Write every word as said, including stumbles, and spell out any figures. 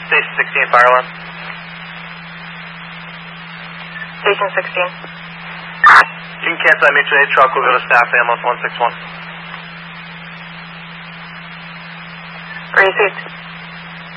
Station sixteen, fire alarm. Station sixteen. You can cancel that mutual aid truck. We'll go to staff ambulance one six one. Received.